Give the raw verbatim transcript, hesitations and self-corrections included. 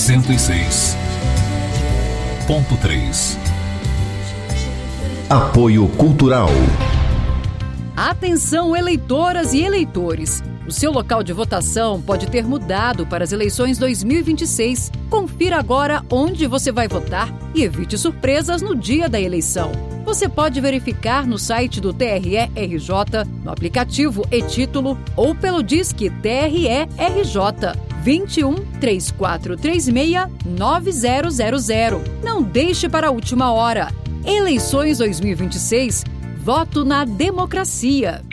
cento e seis ponto três. Apoio Cultural. Atenção, eleitoras e eleitores! O seu local de votação pode ter mudado para as eleições dois mil e vinte e seis. Confira agora onde você vai votar e evite surpresas no dia da eleição. Você pode verificar no site do T R E R J, no aplicativo e-Título ou pelo Disque T R E R J vinte e um, três quatro três seis, nove zero zero zero. Não deixe para a última hora. Eleições dois mil e vinte e seis. Voto na democracia.